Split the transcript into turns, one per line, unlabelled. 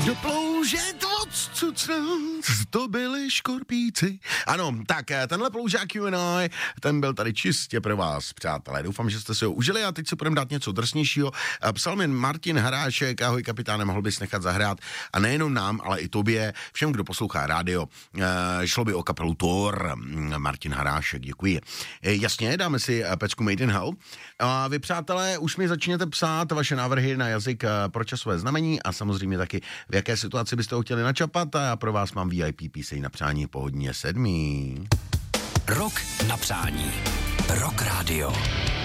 Do ploužek odsud to byli škorpíci. Ano, tak tenhle ploužák Q&A, ten byl tady čistě pro vás, přátelé. Doufám, že jste si ho užili a teď si budeme dát něco drsnějšího. Psal mi Martin Harášek, ahoj kapitáne, mohl bys nechat zahrát a nejenom nám, ale i tobě, všem, kdo poslouchá rádio. Šlo by o kapelu Thor. Martin Harášek, děkuji. Jasně, dáme si pecku Made in Hell. A vy, přátelé, už mi začněte psát vaše návrhy na jazyk pro časové znamení a samozřejmě taky v jaké situaci byste ho chtěli načapat a já pro vás mám VIP píseň na přání pohodně 7.
Rok na přání. Rock Radio.